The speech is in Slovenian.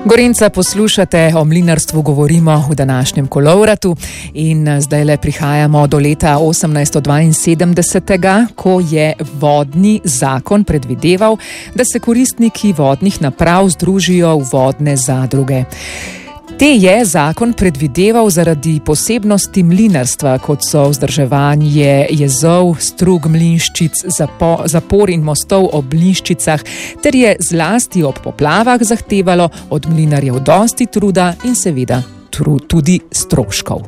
Gorenca poslušate, o mlinarstvu govorimo v današnjem kolovratu in zdajle prihajamo do leta 1872, ko je vodni zakon predvideval, da se koristniki vodnih naprav združijo v vodne zadruge. Te je zakon predvideval zaradi posebnosti mlinarstva, kot so vzdrževanje jezov, strug mlinščic, zapor in mostov ob mlinščicah, ter je zlasti ob poplavah zahtevalo od mlinarjev dosti truda in seveda tudi stroškov.